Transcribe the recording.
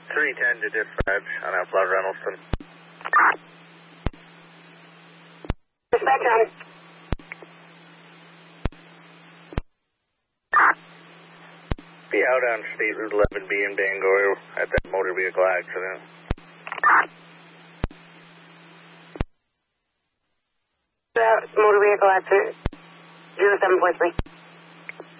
310 to dispatch on Outlaw Reynoldston. Dispatch on. Be out on State Route 11B in Bangor at that motor vehicle accident. Motor vehicle accident. 0743.